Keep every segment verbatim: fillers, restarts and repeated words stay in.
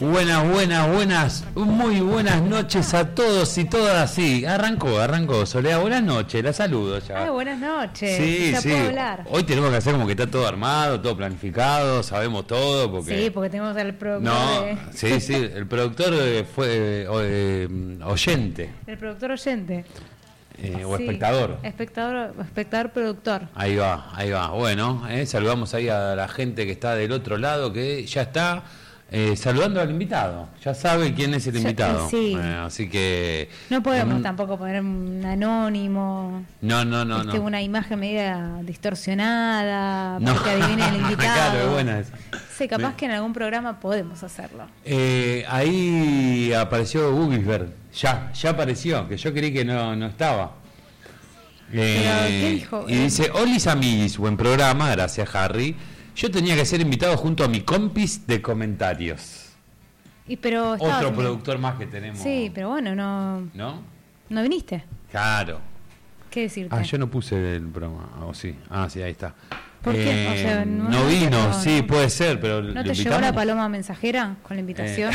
Buenas, buenas, buenas, muy buenas noches a todos y todas. Sí, arrancó, arrancó. Soledad, buenas noches, la saludo ya. Ay, buenas noches. Sí, ya sí. puedo hablar. Hoy tenemos que hacer como que está todo armado, todo planificado, sabemos todo. Porque... Sí, porque tenemos al productor. No, de... sí, sí, el productor fue eh, oyente. El productor oyente. Eh, o sí. espectador. Espectador, espectador productor. Ahí va, ahí va. Bueno, eh, saludamos ahí a la gente que está del otro lado, que ya está eh, saludando al invitado. Ya sabe quién es el invitado. Sí. Eh, así que... No podemos un... tampoco poner un anónimo. No, no, no. Este, no. Una imagen media distorsionada, no. para que adivine el invitado. Claro, es buena esa. Sí, capaz Me... que en algún programa podemos hacerlo. Eh, ahí apareció Googlesberg. Ya, ya apareció, que yo creí que no, no estaba. Eh, ¿Pero qué dijo? Y dice, Olis amiguis, buen programa, gracias Harry. Yo tenía que ser invitado junto a mi compis de comentarios. Y pero Otro también... productor más que tenemos. Sí, pero bueno, no... ¿No? ¿No viniste? Claro. ¿Qué decirte? Ah, yo no puse el programa. Oh, sí. Ah, sí, ahí está. ¿Por qué? Eh, O sea, no, no vino, no, sí, no. puede ser, pero... ¿No te llegó la paloma mensajera con la invitación? Eh.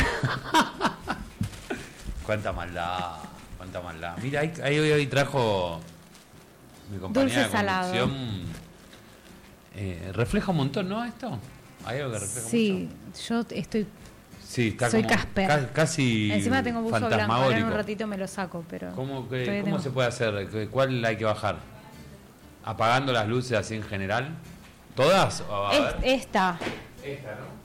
Cuánta maldad, cuánta maldad. Mira, ahí, ahí hoy trajo mi compañera Dulce de conducción. Eh, refleja un montón, ¿no? Esto. ¿Hay algo que refleja sí, mucho? yo estoy... Sí, está soy como Casper. Ca casi Encima tengo buzo blanco, ahora en fantasmagórico. un ratito me lo saco, pero... ¿Cómo, que, todavía ¿cómo tengo. se puede hacer? ¿Cuál hay que bajar? ¿Apagando las luces así en general? ¿Todas? A Es- ver. esta. Esta, ¿no?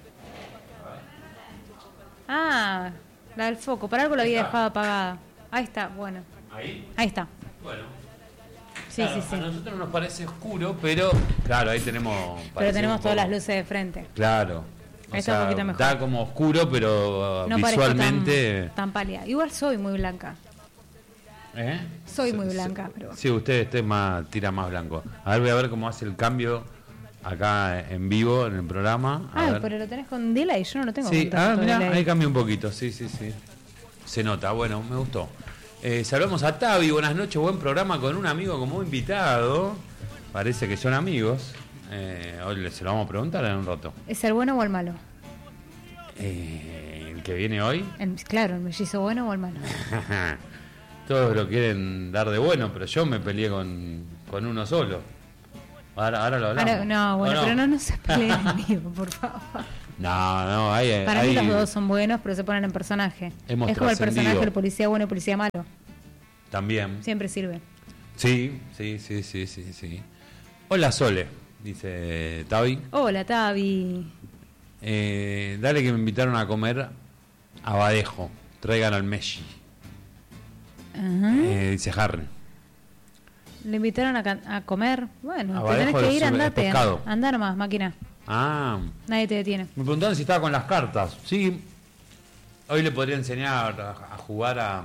Ah, la del foco. Por algo la había Esta. dejado apagada. Ahí está, bueno. Ahí. Ahí está. Bueno. Sí, Claro, sí, sí. A nosotros nos parece oscuro, pero claro, ahí tenemos... Pero parece tenemos un todas poco- las luces de frente. Claro. O Está sea, un poquito mejor. da como oscuro, pero No parezco visualmente... tan, tan pálida. Igual soy muy blanca. ¿Eh? Soy muy Sí, blanca, sí. pero... Sí, usted esté más, tira más blanco. A ver, voy a ver cómo hace el cambio acá en vivo en el programa. A Ah, ver. pero lo tenés con delay, yo no lo tengo Sí, con ah, tanto mira, delay. ahí cambia un poquito, sí, sí, sí. Se nota, bueno, me gustó. Eh, saludamos a Tavi, buenas noches, buen programa con un amigo como invitado. Parece que son amigos. Eh, hoy se lo vamos a preguntar en un rato. ¿Es el bueno o el malo? Eh, el que viene hoy. El- claro, el mellizo bueno o el malo. Todos lo quieren dar de bueno, pero yo me peleé con, con uno solo. Ahora, ahora lo hablamos. Ahora, no, bueno, ¿O pero no, no se peleen en vivo, por favor. No, no, hay, Para hay- mí los dos son buenos, pero se ponen en personaje. Hemos Es como el trascendido. personaje del policía bueno y policía malo. También. Siempre sirve. Sí, sí, sí, sí, sí, sí. Hola Sole, dice Tavi. Hola, Tavi. Eh, dale que me invitaron a comer a Badejo. Traigan al Messi. Ajá. Eh, dice Harry. Le invitaron a, can- a comer. Bueno, A te tenés Badejo que es ir, un- es andate. pescado. Andá nomás, máquina. Ah, Nadie te detiene. me preguntaron si estaba con las cartas. Sí. Hoy le podría enseñar a, a jugar a,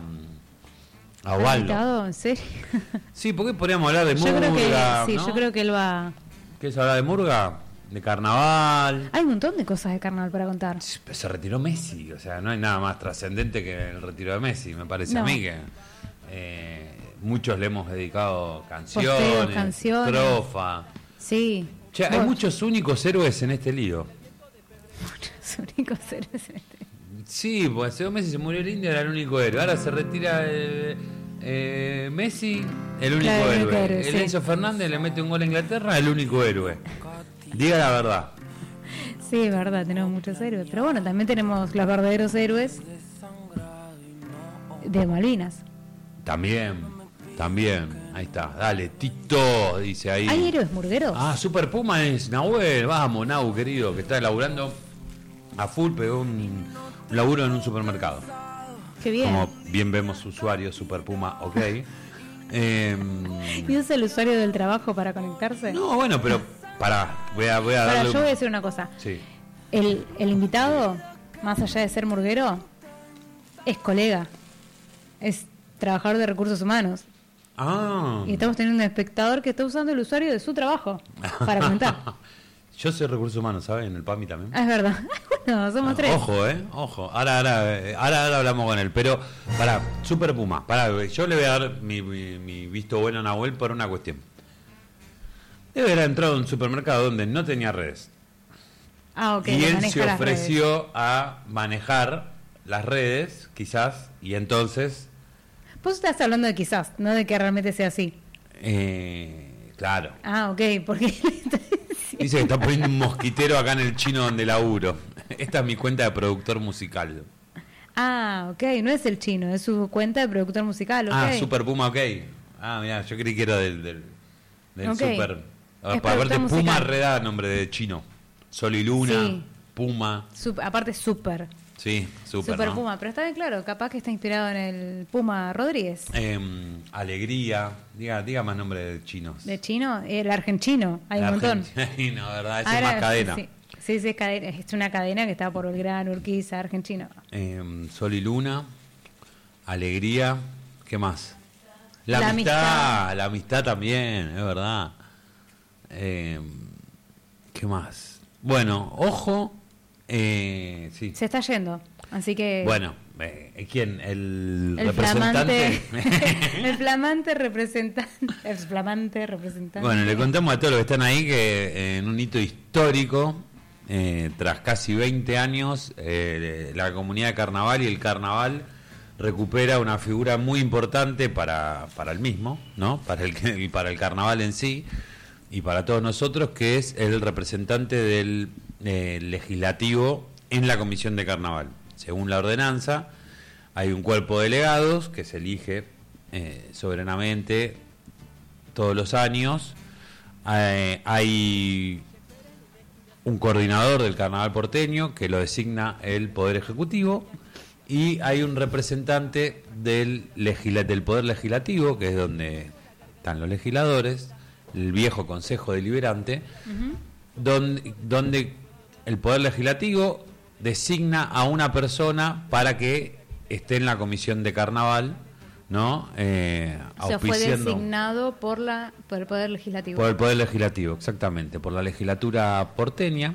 a ¿Has Osvaldo. invitado? ¿En serio? Sí, porque podríamos hablar de yo Murga. creo que sí, ¿no? yo creo que él va. ¿Qué es hablar de Murga? De carnaval. Hay un montón de cosas de carnaval para contar. Se retiró Messi, o sea, no hay nada más trascendente que el retiro de Messi, me parece No. a mí que eh, muchos le hemos dedicado canciones, Posteos, canciones. trofa. Sí. Che, hay Bueno, muchos únicos héroes en este lío. Muchos únicos héroes en este. Sí, pues hace dos meses se murió el indio, era el único héroe. Ahora se retira eh, eh, Messi, el único Claro, el héroe. único héroe, el sí. Enzo Fernández le mete un gol a Inglaterra, el único héroe. Diga la verdad. Sí, es verdad, tenemos muchos héroes. Pero bueno, también tenemos los verdaderos héroes de Malvinas. También, también. Ahí está. Dale, Tito, dice ahí. ¿Hay héroes murgueros? Ah, Super Puma es Nahuel. Vamos, Nahu, querido, que está laburando a full, pegó un, un laburo en un supermercado. Qué bien. Como bien vemos usuarios Super Puma, ok. Eh, ¿Y usa el usuario del trabajo para conectarse? no, bueno, pero pará, voy a, voy a Para, darle yo voy a un- decir una cosa. Sí. El, el invitado, más allá de ser murguero, es colega. Es trabajador de recursos humanos. Ah. Y estamos teniendo un espectador que está usando el usuario de su trabajo para comentar. Yo soy recursos humanos, ¿sabes? En el PAMI también. Ah, es verdad. Bueno, somos tres. Ojo, eh, ojo. Ahora, ahora, eh, ahora, ahora hablamos con él. Pero, pará, Super Puma, pará, yo le voy a dar mi, mi, mi visto bueno a Nahuel por una cuestión. Debe haber entrado a un supermercado donde no tenía redes. Ah, ok. Y él maneja se las ofreció redes. a manejar las redes, quizás, y entonces... Vos estás hablando de quizás, no de que realmente sea así. Eh, claro. Ah, ok, porque... Dice que está poniendo un mosquitero acá en el chino donde laburo. Esta es mi cuenta de productor musical. Ah, ok, no es el chino, es su cuenta de productor musical, ok. Ah, Super Puma, ok. Ah, mira, yo creí que era del, del, del Okay. Super. Es Aparte, productor Puma musical. reda nombre de chino. Sol y Luna, Sí. Puma. Sup- aparte, súper. Sí, Super. Super ¿no? Puma, pero está bien claro, capaz que está inspirado en el Puma Rodríguez. Eh, alegría. Diga, diga más nombre de chinos. ¿De chino? El argentino, hay La un montón. Argentina, no, verdad, esa Ah, es más era- cadena. Sí, sí, sí, es, cadena, es una cadena que está por Belgrano, Urquiza, Argentina. Eh, Sol y Luna, alegría, ¿qué más? La, La amistad, amistad. la amistad también, es verdad. Eh, ¿Qué más? Bueno, ojo, eh, sí. Se está yendo, así que... Bueno, eh, ¿quién? El, el representante. flamante, el flamante representante, el flamante representante. Bueno, le contamos a todos los que están ahí que eh, en un hito histórico, eh, tras casi veinte años, eh, la comunidad de carnaval y el carnaval recupera una figura muy importante para, para el mismo, ¿no? Para el, que- para el carnaval en sí y para todos nosotros, que es el representante del eh, legislativo en la comisión de carnaval. Según la ordenanza, hay un cuerpo de delegados que se elige eh, soberanamente todos los años. Eh, hay un coordinador del carnaval porteño que lo designa el Poder Ejecutivo y hay un representante del, legisla- del Poder Legislativo, que es donde están los legisladores, el viejo Consejo Deliberante, Ujú. donde, donde el Poder Legislativo designa a una persona para que esté en la comisión de carnaval, ¿no? Eh, O sea, fue auspiciando- designado por la por el Poder Legislativo. por el Poder Legislativo, exactamente, por la legislatura porteña,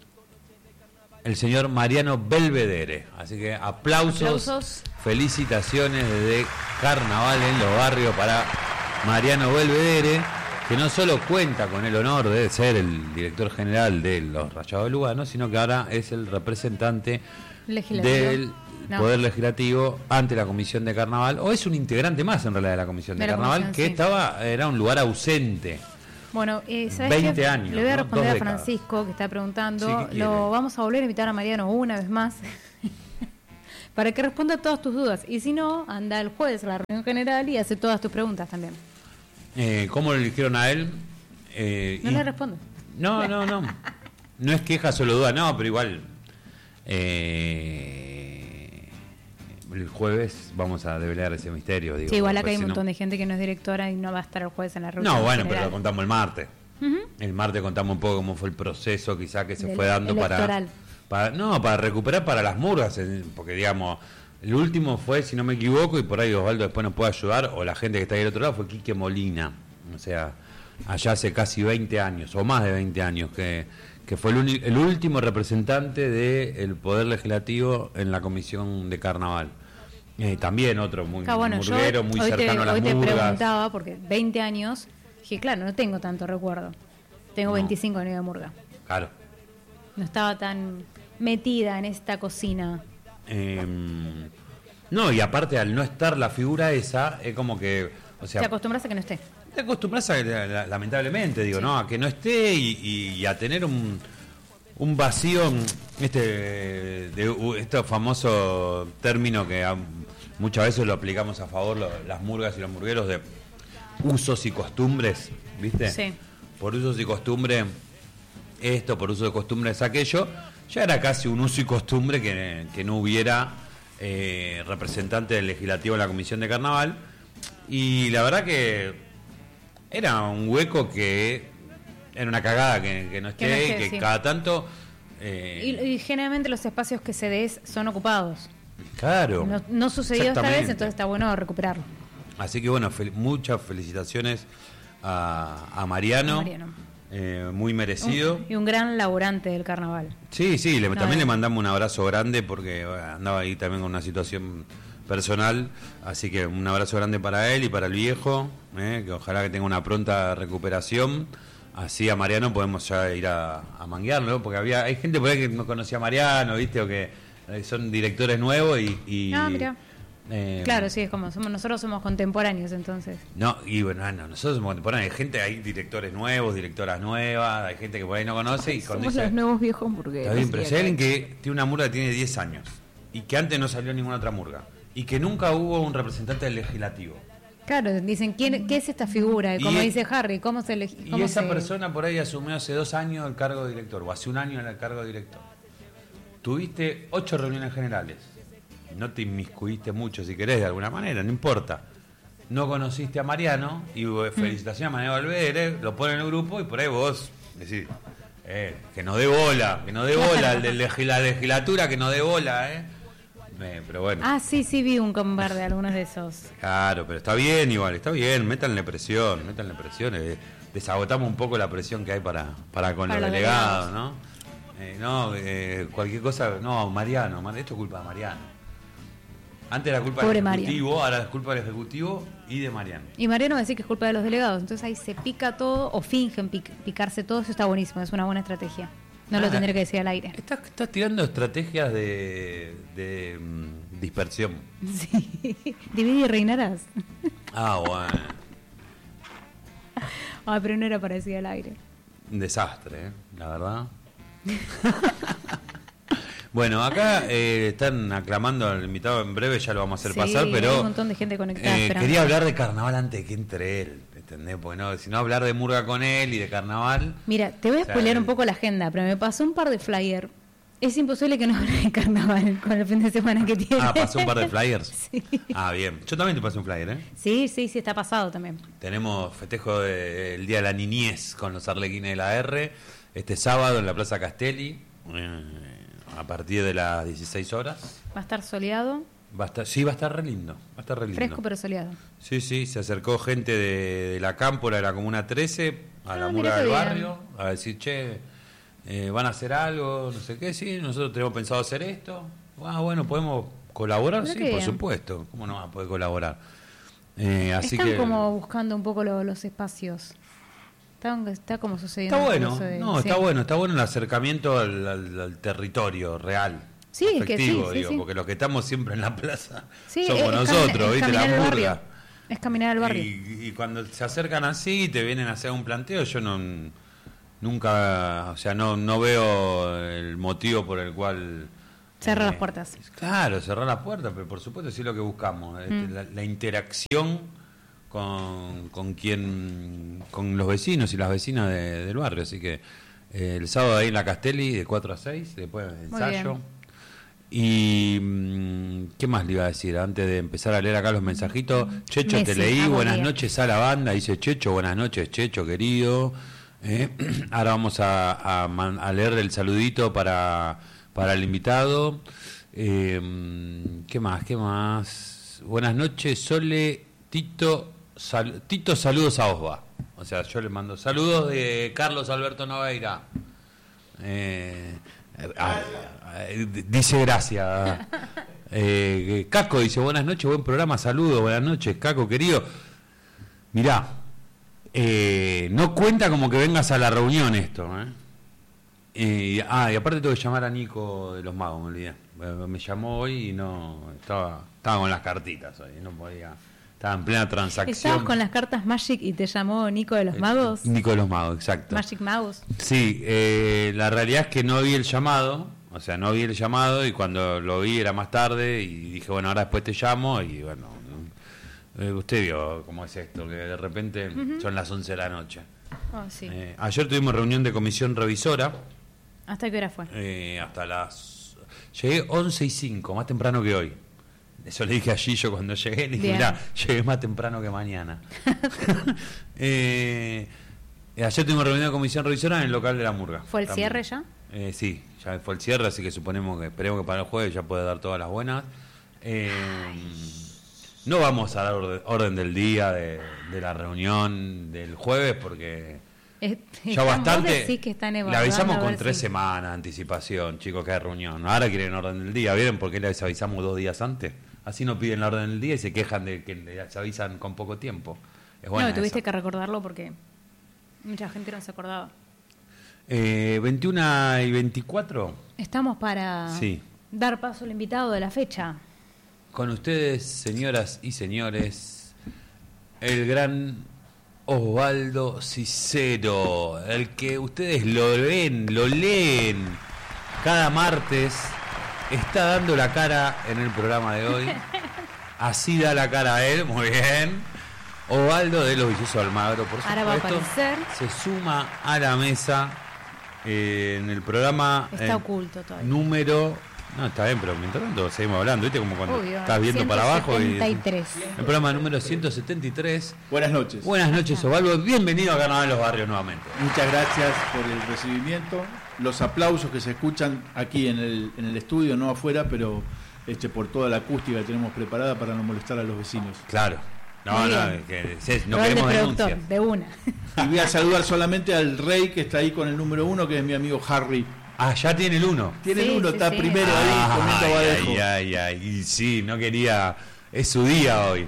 el señor Mariano Belvedere. Así que aplausos, Aplausos. felicitaciones desde Carnaval en los barrios para Mariano Belvedere, que no solo cuenta con el honor de ser el director general de los Rayados de Lugano, sino que ahora es el representante Legislativo. del No. Poder Legislativo ante la Comisión de Carnaval, o es un integrante más en realidad de la Comisión de, De la Carnaval, comisión, que sí. estaba era un lugar ausente. Bueno, eh, ¿sabes veinte qué? años, Le voy a ¿no? responder Dos a décadas. Francisco, que está preguntando. Sí, ¿qué quiere? Lo vamos a volver a invitar a Mariano una vez más para que responda a todas tus dudas. Y si no, anda el jueves a la reunión general y hace todas tus preguntas también. Eh, ¿Cómo lo eligieron a él? Eh, No y- le respondo. No, no, no. No es queja, solo duda, no, pero igual. eh, el jueves vamos a develar ese misterio. Digo, Sí, igual acá porque hay un si no- montón de gente que no es directora y no va a estar el jueves en la reunión No, bueno, pero general. lo contamos el martes. Ujú. El martes contamos un poco cómo fue el proceso, quizá que se Del fue dando para, electoral. para. No, para recuperar para las murgas, eh, porque digamos. El último fue, si no me equivoco, y por ahí Osvaldo después nos puede ayudar, o la gente que está ahí del otro lado, fue Quique Molina. O sea, allá hace casi veinte años, o más de veinte años, que, que fue el, uni- el último representante del Poder Legislativo en la Comisión de Carnaval. Eh, también otro muy Ah, bueno, yo murguero, muy hoy te, cercano a las hoy te murgas. preguntaba, porque veinte años, dije, claro, no tengo tanto recuerdo. Tengo No. veinticinco años de murga. Claro. No estaba tan metida en esta cocina. Eh, no, y aparte al no estar la figura esa, es como que, o sea, Te acostumbras a que no esté. te acostumbras a, la- la- lamentablemente, digo, Sí. ¿no? A que no esté y, y- y a tener un, un vacío, este, de u- este famoso término que a- muchas veces lo aplicamos a favor lo- las murgas y los murgueros de usos y costumbres, ¿viste? Sí. Por usos y costumbres esto, por uso de costumbres aquello, ya era casi un uso y costumbre que, que no hubiera eh, representante del legislativo en la comisión de carnaval, y la verdad que era un hueco que era una cagada que, que no esté, Que no esté, y que sí. cada tanto eh, Y, y generalmente los espacios que se des son ocupados. claro, No, no sucedió esta vez, exactamente. entonces está bueno recuperarlo. Así que bueno, fel- muchas felicitaciones a, a Mariano, A Mariano. eh, muy merecido. Un- y un gran laburante del carnaval. Sí, sí, le- No, también eh. le mandamos un abrazo grande porque bueno, andaba ahí también con una situación personal, así que un abrazo grande para él y para el viejo, eh, que ojalá que tenga una pronta recuperación, Así a Mariano podemos ya ir a, a manguearlo, porque había hay gente por ahí que no conocía a Mariano, ¿viste? O que eh, son directores nuevos y... y Ah, mira. Eh, claro, sí, es como somos, nosotros somos contemporáneos, entonces. No, y bueno, no, nosotros somos contemporáneos. Hay gente, hay directores nuevos, directoras nuevas, hay gente que por ahí no conoce y cuando somos dice... los nuevos viejos hamburgueses. Está bien, pero si hay alguien que tiene una murga que tiene diez años y que antes no salió ninguna otra murga y que nunca hubo un representante del legislativo. Claro, dicen, ¿quién, ¿qué es esta figura? Y como y, dice Harry, ¿cómo se elegí? Y esa se... persona por ahí asumió hace dos años el cargo de director, o hace un año el cargo de director. Tuviste ocho reuniones generales. No te inmiscuiste mucho, si querés, de alguna manera, no importa. No conociste a Mariano, y felicitaciones a Mariano Valverde, lo pone en el grupo, y por ahí vos decís, eh, que no dé bola, que no dé bola, el de la legislatura, que no dé bola, eh. Eh, pero bueno. Ah, sí, sí, vi un combar de algunos de esos. Claro, pero está bien igual, está bien, métanle presión, métanle presión, eh, desagotamos un poco la presión que hay para, para con para los delegados, delegados. ¿no? Eh, no, eh, cualquier cosa, no, Mariano, esto es culpa de Mariano. Antes era culpa Pobre del Ejecutivo, Mariano. Ahora es culpa del Ejecutivo y de Mariano. Y Mariano va a decir que es culpa de los delegados, entonces ahí se pica todo o fingen pic, picarse todo, eso está buenísimo, es una buena estrategia. No ah, lo tendré que decir al aire. Estás, estás tirando estrategias de, de um, dispersión. Sí, divide y reinarás. Ah, bueno. Ah, pero no era para decir al aire. Un desastre, ¿eh? La verdad. Bueno, acá eh, están aclamando al invitado, en breve ya lo vamos a hacer sí, pasar, pero hay un montón de gente conectada. Eh, quería hablar de carnaval antes de que entre él, ¿entendés? Porque no, si no hablar de murga con él y de carnaval. Mira, te voy a spoilear un poco la agenda, pero me pasó un par de flyers. Es imposible que no hable de carnaval con el fin de semana que tiene. Ah, pasó un par de flyers. Sí. Ah, bien. Yo también te pasé un flyer, ¿eh? Sí, sí, sí, está pasado también. Tenemos festejo del Día de la Niñez con los arlequines de la R, este sábado en la Plaza Castelli. Eh, a partir de las dieciséis horas. ¿Va a estar soleado? Va a estar, sí, va a estar re lindo. Va a estar re lindo. Fresco pero soleado. Sí, sí, se acercó gente de, de la Cámpora, de la Comuna trece, a ah, la murga del barrio, a decir, che, eh, van a hacer algo, no sé qué, sí, nosotros tenemos pensado hacer esto. Ah, bueno, ¿podemos colaborar? Pero sí, por bien. Supuesto. ¿Cómo no vas a poder colaborar? Eh, así Están que, como buscando un poco lo, los espacios. Está, está como sucediendo. Está bueno, de, no, sí. está bueno, está bueno el acercamiento al, al, al territorio real. Sí, es que sí, digo, sí, sí. Porque los que estamos siempre en la plaza sí, somos es, nosotros, es ¿viste? La murga. Es caminar al barrio. Y, y cuando se acercan así y te vienen a hacer un planteo, yo no nunca, o sea, no no veo el motivo por el cual cerrar eh, las puertas. Claro, cerrar las puertas, pero por supuesto sí es lo que buscamos, mm. este, la, la interacción con, con quien, con los vecinos y las vecinas de, del barrio, así que eh, el sábado ahí en la Castelli de cuatro a seis, después ensayo. Y ¿qué más le iba a decir? Antes de empezar a leer acá los mensajitos, Checho, Messi, te leí, buenas día. noches a la banda, dice Checho, buenas noches Checho, querido. Eh, ahora vamos a, a, a leer el saludito para, para el invitado. Eh, ¿Qué más? ¿Qué más? Buenas noches, Sole, Tito. Sal, Tito, saludos a Osva. O sea, yo le mando saludos de Carlos Alberto Noveira. Eh, a, a, dice gracias. Eh, Caco dice buenas noches, buen programa, saludos, buenas noches, Caco, querido. Mirá, eh, no cuenta como que vengas a la reunión esto. ¿eh? Eh, ah, y aparte tengo que llamar a Nico de los Magos, me olvidé. Me llamó hoy y no estaba, estaba con las cartitas hoy, no podía. Estaba en plena transacción. ¿Estabas con las cartas Magic y te llamó Nico de los Magos? Nico de los Magos, exacto. Magic Mouse. Sí, eh, la realidad es que no vi el llamado, o sea, no vi el llamado y cuando lo vi era más tarde y dije, bueno, ahora después te llamo y bueno, eh, usted vio cómo es esto, que de repente uh-huh. son las once de la noche. Oh, sí. eh, ayer tuvimos reunión de comisión revisora. ¿Hasta qué hora fue? Eh, hasta las... Llegué once y cinco, más temprano que hoy. Eso le dije a Gillo cuando llegué, le dije, mirá, llegué más temprano que mañana. eh, ayer tuvimos reunión de comisión revisora en el local de la Murga. ¿Fue el también. cierre ya? Eh, sí, ya fue el cierre, así que suponemos que, esperemos que para el jueves ya pueda dar todas las buenas. Eh, no vamos a dar orden, orden del día de, de la reunión del jueves porque... Ya bastante, que están le avisamos con tres si... semanas de anticipación, chicos, que hay reunión. Ahora quieren orden del día, ¿vieron por qué les avisamos dos días antes? Así no piden la orden del día y se quejan de que les avisan con poco tiempo. Es buena no, tuviste esa. que recordarlo porque Mucha gente no se acordaba. Eh, veintiuno y veinticuatro. Estamos para Sí. dar paso al invitado de la fecha. Con ustedes, señoras y señores, el gran Osvaldo Cicero, el que ustedes lo ven, lo leen cada martes, está dando la cara en el programa de hoy. Así da la cara él, muy bien. Osvaldo de los Viciosos Almagro, por supuesto. Ahora va a aparecer. Se suma a la mesa eh, en el programa Está eh, oculto todavía. número... No, está bien, pero mientras tanto seguimos hablando, ¿viste? Como cuando Obvio, estás viendo para abajo. Y, ciento setenta y tres. el programa número ciento setenta y tres. Buenas noches. Buenas noches, Osvaldo. Bienvenido a Carnaval de los Barrios nuevamente. Muchas gracias por el recibimiento, los aplausos que se escuchan aquí en el, en el estudio, no afuera, pero este, por toda la acústica que tenemos preparada para no molestar a los vecinos. Claro. No, Muy no, bien. que, que, no Rol de queremos productor, denuncias. de una. Y voy a saludar solamente al rey que está ahí con el número uno, que es mi amigo Harry. Ah, ya tiene el uno. Tiene Sí, el uno, sí, está sí. primero ahí comiendo Ay, badejo. ay, ay, ay. Y sí, no quería. Es su día hoy.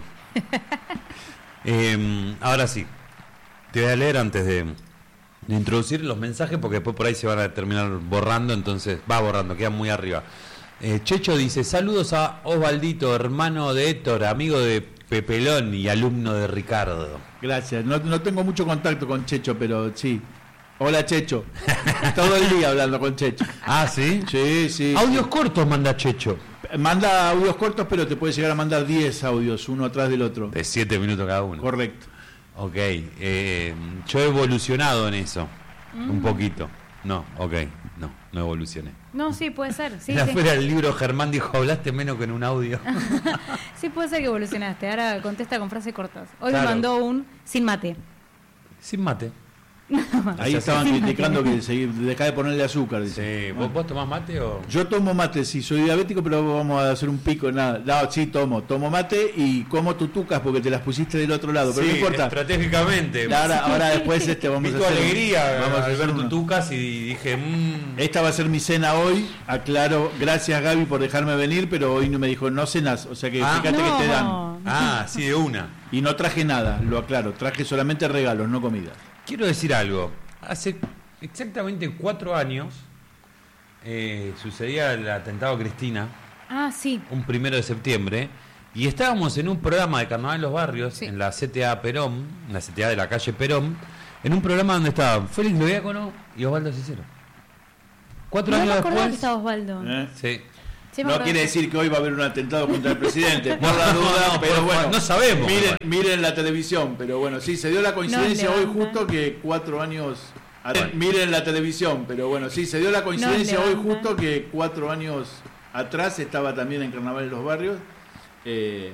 Eh, ahora sí. Te voy a leer antes de, de introducir los mensajes porque después por ahí se van a terminar borrando, entonces va borrando, quedan muy arriba. Eh, Checho dice: saludos a Osvaldito, hermano de Héctor, amigo de Pepelón y alumno de Ricardo. Gracias, no, no tengo mucho contacto con Checho, pero sí. Hola Checho. Todo el día hablando con Checho. Ah, ¿sí? Sí, sí. Audios cortos manda Checho. Manda audios cortos, pero te puede llegar a mandar diez audios, uno atrás del otro. De siete minutos cada uno. Correcto. Ok, eh, yo he evolucionado en eso, Mm. un poquito. No, ok, no, no evolucioné. No, sí, puede ser. Sí, en la sí. fuera del libro Germán dijo, hablaste menos que en un audio. Sí, puede ser que evolucionaste. Ahora contesta con frases cortas. Hoy Claro. me mandó un sin mate. Sin mate. Ahí Sí, estaban sí. criticando que se deja de ponerle azúcar. Dice. Sí, ¿vos, Bueno. vos tomás mate o...? Yo tomo mate, sí, soy diabético, pero vamos a hacer un pico, nada. No, sí, tomo, tomo mate y como tutucas porque te las pusiste del otro lado, pero Sí, no importa. estratégicamente. Ahora, ahora después este, Vi vamos tu a hacer, alegría vamos a al hacer ver uno. tutucas y dije, mmm... Esta va a ser mi cena hoy, aclaro, gracias Gaby por dejarme venir, pero hoy no me dijo no cenas, o sea que Ah. fíjate No. que te dan. Ah, sí, de una. Y no traje nada, lo aclaro, traje solamente regalos, no comida. Quiero decir algo. Hace exactamente cuatro años eh, sucedía el atentado a Cristina, Ah, sí. un primero de septiembre, y estábamos en un programa de Carnaval en los Barrios, Sí. en la C T A Perón, en la C T A de la calle Perón, en un programa donde estaban Félix Loiácono y Osvaldo Cicero. Cuatro No me años acordaba que después... estaba Osvaldo. ¿Eh? Sí. Sí, me No acordaba. quiere decir que hoy va a haber un atentado contra el presidente, por No, la duda, no, pero por- bueno, no sabemos. Miren, miren la televisión, pero bueno, sí, se dio la coincidencia Nos hoy levantan. justo que cuatro años... at- Miren la televisión, pero bueno, sí, se dio la coincidencia Nos hoy levantan. justo que cuatro años atrás estaba también en Carnaval en los Barrios. Eh,